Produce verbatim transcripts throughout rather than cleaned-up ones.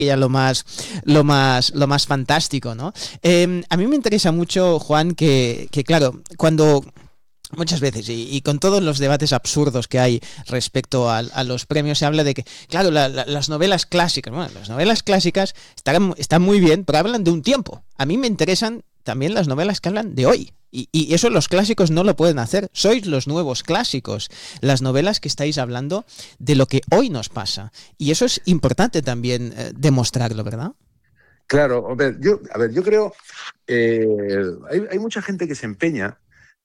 ya lo más, lo más, lo más fantástico, ¿no? Eh, a mí me interesa mucho, Juan, que, que claro, cuando... Muchas veces, y, y con todos los debates absurdos que hay respecto a, a los premios, se habla de que, claro, la, la, las novelas clásicas, bueno, las novelas clásicas están, están muy bien, pero hablan de un tiempo. A mí me interesan también las novelas que hablan de hoy. Y, y eso los clásicos no lo pueden hacer. Sois los nuevos clásicos. Las novelas que estáis hablando de lo que hoy nos pasa. Y eso es importante también eh, demostrarlo, ¿verdad? Claro, a ver, yo, a ver, yo creo, eh, hay, hay mucha gente que se empeña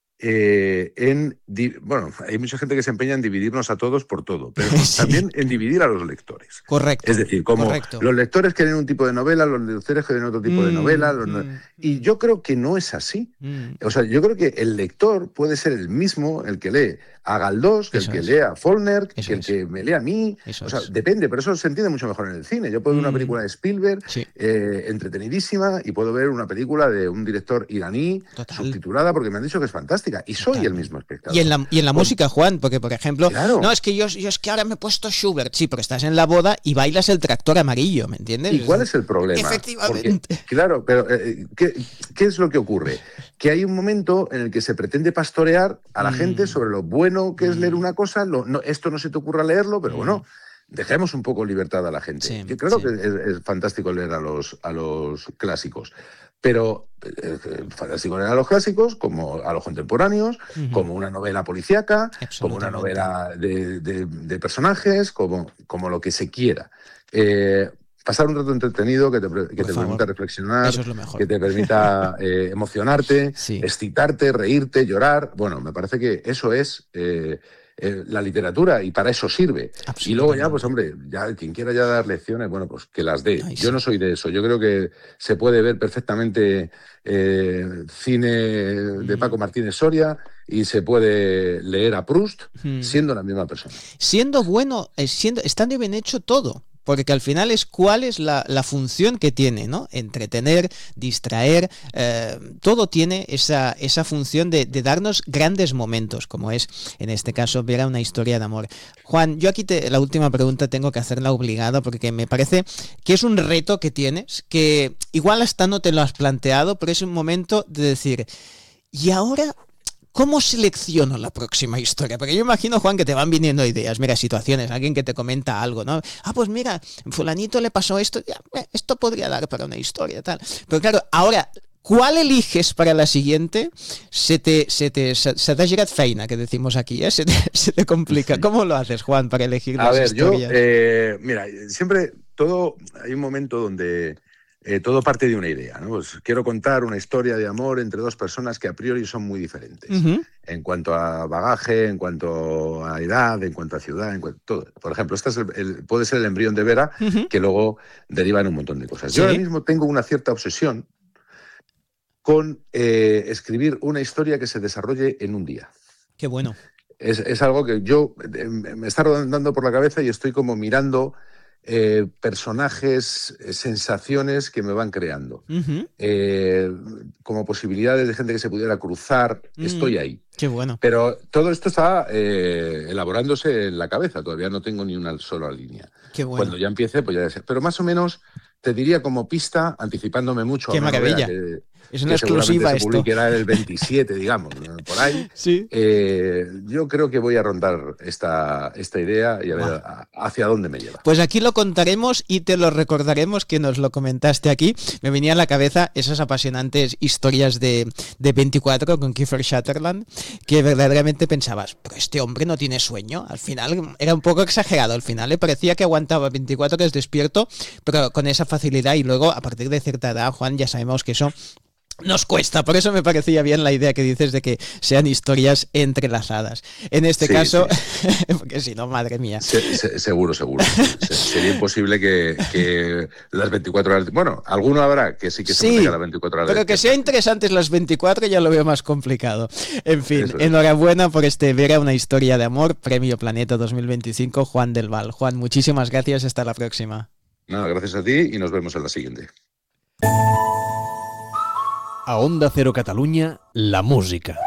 Eh, en, bueno, hay mucha gente que se empeña en dividirnos a todos por todo, pero sí. También en dividir a los lectores. Correcto. Es decir, como correcto. los lectores quieren un tipo de novela, los lectores quieren otro tipo mm, de novela. Los no... mm, y yo creo que no es así. Mm. O sea, yo creo que el lector puede ser el mismo, el que lee a Galdós, que eso el que es. lee a Faulkner, eso que el es. que me lee a mí. Eso o sea, es. depende, pero eso se entiende mucho mejor en el cine. Yo puedo ver mm. una película de Spielberg, sí. eh, entretenidísima, y puedo ver una película de un director iraní, Total. subtitulada, porque me han dicho que es fantástica. Y soy Total. el mismo espectador. Y en la, y en la Con... música, Juan, porque por ejemplo, claro. no, es que yo, yo es que ahora me he puesto Schubert, sí, porque estás en la boda y bailas el Tractor Amarillo, ¿me entiendes? ¿Y cuál es el problema? Efectivamente. Porque, claro, pero eh, ¿qué, ¿qué es lo que ocurre? Que hay un momento en el que se pretende pastorear a la mm. gente sobre lo bueno que mm. es leer una cosa, lo, no, esto no se te ocurra leerlo, pero mm. bueno, dejemos un poco libertad a la gente. Sí, Yo creo sí. que es, es fantástico leer a los, a los clásicos. Pero eh, fantástico leer a los clásicos como a los contemporáneos, uh-huh. como una novela policíaca, como una novela de, de, de personajes, como, como lo que se quiera. Eh, pasar un rato entretenido que te, que te permita reflexionar, Eso es lo mejor. que te permita eh, emocionarte, sí. excitarte, reírte, llorar. Bueno, me parece que eso es... Eh, Eh, la literatura, y para eso sirve. Y luego ya, pues hombre, ya quien quiera ya dar lecciones, bueno, pues que las dé. Ay, Yo sí. no soy de eso. Yo creo que se puede ver perfectamente eh, cine de mm. Paco Martínez Soria y se puede leer a Proust mm. siendo la misma persona. Siendo bueno, siendo, estando bien hecho todo. Porque al final es cuál es la, la función que tiene, ¿no? Entretener, distraer, eh, todo tiene esa, esa función de, de darnos grandes momentos, como es, en este caso, ver a una historia de amor. Juan, yo aquí te, la última pregunta tengo que hacerla obligada porque me parece que es un reto que tienes, que igual hasta no te lo has planteado, pero es un momento de decir, ¿y ahora cómo selecciono la próxima historia? Porque yo imagino, Juan, que te van viniendo ideas, mira, situaciones, alguien que te comenta algo, ¿no? Ah, pues mira, fulanito le pasó esto, ya, esto podría dar para una historia, tal. Pero claro, ahora, ¿cuál eliges para la siguiente? Se te, se te, se, se te ha llegado feina, que decimos aquí, ¿eh? Se te, se te complica. ¿Cómo lo haces, Juan, para elegir las A ver, historias? yo, eh, mira, siempre todo, hay un momento donde Eh, todo parte de una idea, ¿no? Pues quiero contar una historia de amor entre dos personas que a priori son muy diferentes. Uh-huh. En cuanto a bagaje, en cuanto a edad, en cuanto a ciudad, en cuanto a todo. Por ejemplo, este es el, el, puede ser el embrión de Vera, uh-huh. que luego deriva en un montón de cosas. ¿Sí? Yo ahora mismo tengo una cierta obsesión con eh, escribir una historia que se desarrolle en un día. Qué bueno. Es, es algo que yo eh, me está rodando por la cabeza y estoy como mirando Eh, personajes, eh, sensaciones que me van creando. Uh-huh. Eh, como posibilidades de gente que se pudiera cruzar, mm, estoy ahí. Qué bueno. Pero todo esto está eh, elaborándose en la cabeza, todavía no tengo ni una sola línea. Qué bueno. Cuando ya empiece, pues ya de ser. Pero más o menos, te diría como pista, anticipándome mucho. Qué a una maravilla. Que, es una exclusiva se esto. publicará el veintisiete, digamos, por ahí. Sí. Eh, yo creo que voy a rondar esta, esta idea y a ver wow. hacia dónde me lleva. Pues aquí lo contaremos y te lo recordaremos, que nos lo comentaste aquí. Me venía a la cabeza esas apasionantes historias de, de veinticuatro con Kiefer Sutherland, que verdaderamente pensabas, pero este hombre no tiene sueño. Al final era un poco exagerado, al final le parecía que aguantaba veinticuatro horas despierto, pero con esa facilidad, y luego a partir de cierta edad, Juan, ya sabemos que eso nos cuesta. Por eso me parecía bien la idea que dices de que sean historias entrelazadas. En este sí, caso, sí. porque si no, madre mía. Se, se, seguro, seguro. se, sería imposible que, que las veinticuatro horas... Bueno, alguno habrá que sí que se sí, mantenga las veinticuatro horas. Pero que sea interesantes las veinticuatro ya lo veo más complicado. En fin, eso enhorabuena es. por este Vera, una historia de amor, Premio Planeta dos mil veinticinco, Juan del Val. Juan, muchísimas gracias, hasta la próxima. Nada, gracias a ti y nos vemos en la siguiente. A Onda Cero Catalunya, la música.